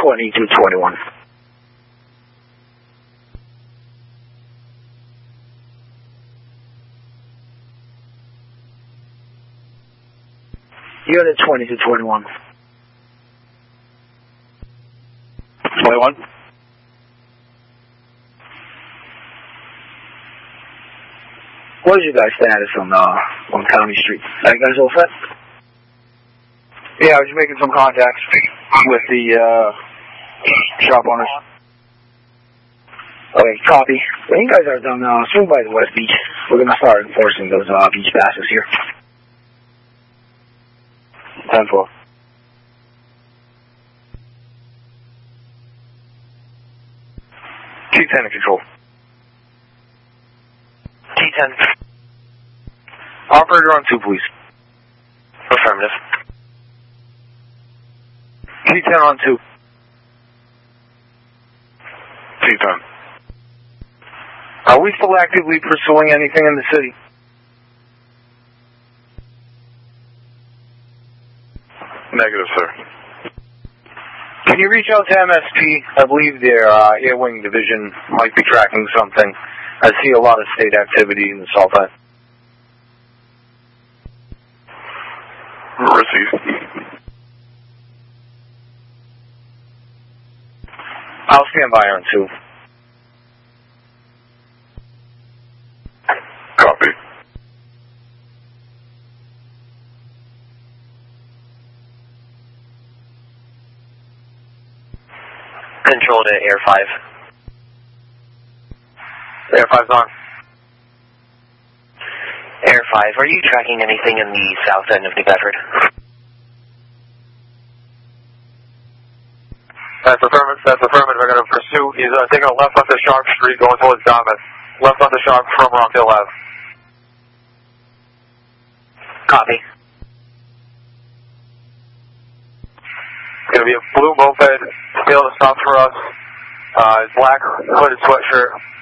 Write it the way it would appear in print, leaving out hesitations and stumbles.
2221. Unit 2221. 21. What is your guys' status on County Street? Are you guys all set? Yeah, I was just making some contacts with the shop owners. Okay, copy. When you guys are done, swing by the West Beach. We're going to start enforcing those beach passes here. 10-4. T10 in control. T10. Operator on 2, please. Affirmative. T10 on 2. T10. Are we still actively pursuing anything in the city? Negative, sir. Can you reach out to MSP? I believe their Air Wing Division might be tracking something. I see a lot of state activity in the South End. Received. I'll stand by on 2. Copy. Control to Air 5. Air 5's on. Air 5, are you tracking anything in the south end of New Bedford? That's affirmative. We're going to pursue. He's taking a left onto Sharp Street going towards Thomas. Left onto Sharp from Rockdale Ave. Copy. It's going to be a blue moped. Still to stop for us. Black hooded sweatshirt.